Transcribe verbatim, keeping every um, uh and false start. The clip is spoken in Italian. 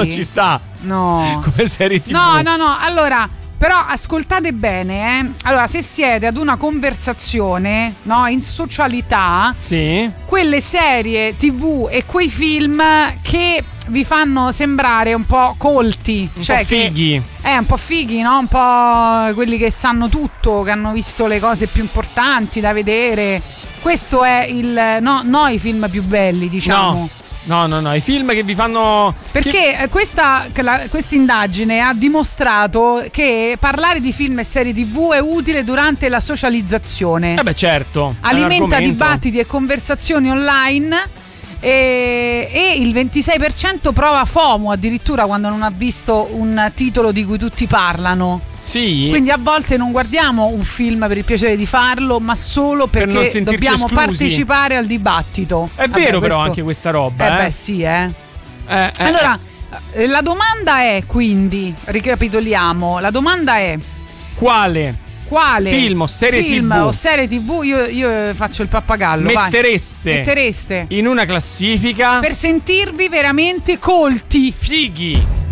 non ci sta. No. Come serie tivù. No, no, no. Allora, però ascoltate bene, eh. Allora, se siete ad una conversazione, no, in socialità, sì, quelle serie tivù e quei film che vi fanno sembrare un po' colti, un cioè po' fighi. Che, eh, un po' fighi, no? Un po' quelli che sanno tutto, che hanno visto le cose più importanti da vedere. Questo è il no, no i film più belli, diciamo. No. No, no, no, i film che vi fanno... Perché che... questa questa indagine ha dimostrato che parlare di film e serie tivù è utile durante la socializzazione. Eh beh, certo. Alimenta dibattiti e conversazioni online e, e il ventisei per cento prova FOMO addirittura quando non ha visto un titolo di cui tutti parlano. Sì. Quindi a volte non guardiamo un film per il piacere di farlo, ma solo perché per dobbiamo esclusi. partecipare al dibattito. È Vabbè, vero, però, questo... anche questa roba. Eh, eh beh, sì, eh. eh, eh allora, eh. la domanda è, quindi, ricapitoliamo. La domanda è: quale? Quale film o serie film tivù o serie tivù io, io faccio il pappagallo mettereste, vai. mettereste in una classifica per sentirvi veramente colti, fighi?